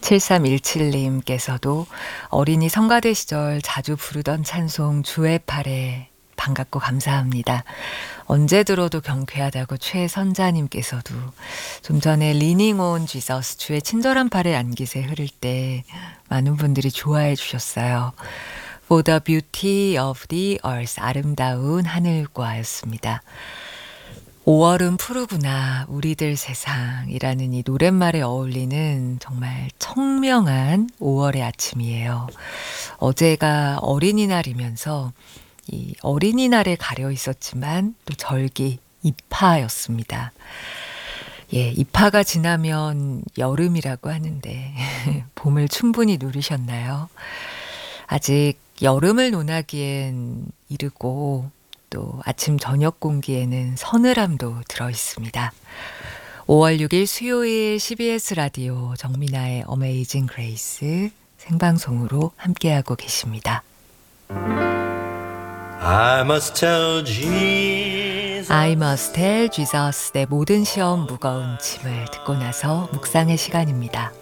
7317님께서도 어린이 성가대 시절 자주 부르던 찬송 주의 팔에 반갑고 감사합니다. 언제 들어도 경쾌하다고 최선자님께서도 좀 전에 Leaning on Jesus 주의 친절한 팔에 안기세 흐를 때 많은 분들이 좋아해 주셨어요. For the beauty of the earth 아름다운 하늘과였습니다. 5월은 푸르구나 우리들 세상이라는 이 노랫말에 어울리는 정말 청명한 5월의 아침이에요. 어제가 어린이날이면서 이 어린이날에 가려 있었지만 또 절기 입하였습니다. 예, 입하가 지나면 여름이라고 하는데 봄을 충분히 누리셨나요? 아직 여름을 논하기엔 이르고 또 아침 저녁 공기에는 서늘함도 들어 있습니다. 5월 6일 수요일 CBS 라디오 정민아의 어메이징 그레이스 생방송으로 함께하고 계십니다. I must tell Jesus. I must tell Jesus 내 모든 시험 무거운 짐을 듣고 나서 묵상의 시간입니다.